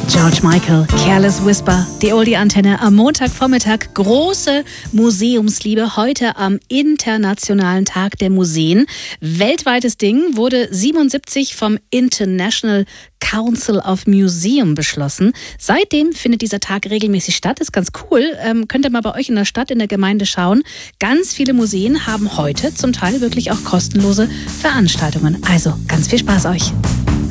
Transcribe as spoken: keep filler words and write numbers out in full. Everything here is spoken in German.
George Michael, Careless Whisper, die Oldie-Antenne am Montagvormittag. Große Museumsliebe heute am Internationalen Tag der Museen. Weltweites Ding, wurde siebenundsiebzig vom International Council of Museum beschlossen. Seitdem findet dieser Tag regelmäßig statt. Ist ganz cool. Ähm, könnt ihr mal bei euch in der Stadt, in der Gemeinde schauen. Ganz viele Museen haben heute zum Teil wirklich auch kostenlose Veranstaltungen. Also ganz viel Spaß euch.